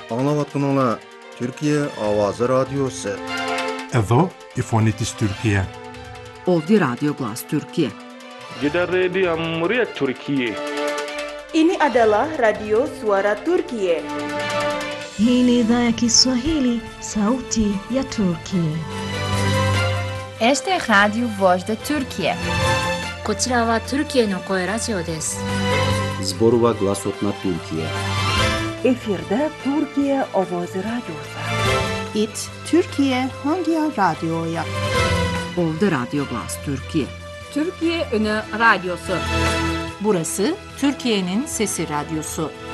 Anlavatqanlar Türkiye Avazı Radyosu. Edo İfonitis Türkiye. Ovdje Radio Glas Türkiye. Gidan Rediyon Muryar Türkiye. Ini adalah Radio Suara Turkiye. Hii ni idhaa ya Kiswahili, sauti ya Turkiye. Este es Radio Voz de Türkiye. こちらはトルキエの声ラジオです。 Zborova Glasotna Türkiye. Efirde Türkiye Avazı Radyosu. İt Türkiye Hangi Radyo'ya? Ovdje Radio Glas Türkiye. Türkiye Ünü Radyosu. Burası Türkiye'nin Sesi Radyosu.